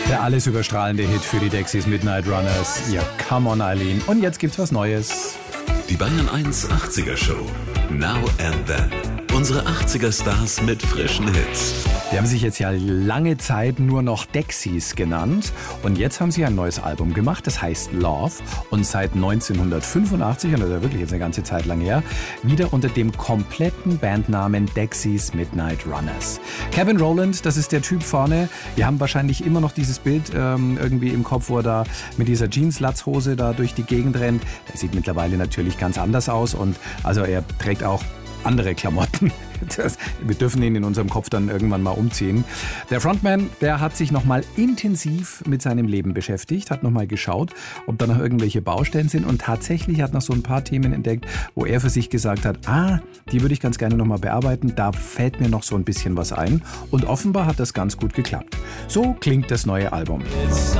Der alles überstrahlende Hit für die Dexys, Midnight Runners. Ja, come on, Eileen. Und jetzt gibt's was Neues. Die Bayern 1 80er Show. Now and Then. Unsere 80er Stars mit frischen Hits. Die haben sich jetzt ja lange Zeit nur noch Dexys genannt. Und jetzt haben sie ein neues Album gemacht, das heißt Love. Und seit 1985, und das ist ja wirklich jetzt eine ganze Zeit lang her, wieder unter dem kompletten Bandnamen Dexys Midnight Runners. Kevin Rowland, das ist der Typ vorne. Wir haben wahrscheinlich immer noch dieses Bild irgendwie im Kopf, wo er da mit dieser Jeans-Latzhose da durch die Gegend rennt. Der sieht mittlerweile natürlich ganz anders aus. Und also er trägt auch andere Klamotten. Wir dürfen ihn in unserem Kopf dann irgendwann mal umziehen. Der Frontman, der hat sich nochmal intensiv mit seinem Leben beschäftigt, hat nochmal geschaut, ob da noch irgendwelche Baustellen sind und tatsächlich hat noch so ein paar Themen entdeckt, wo er für sich gesagt hat, die würde ich ganz gerne nochmal bearbeiten, da fällt mir noch so ein bisschen was ein und offenbar hat das ganz gut geklappt. So klingt das neue Album. It's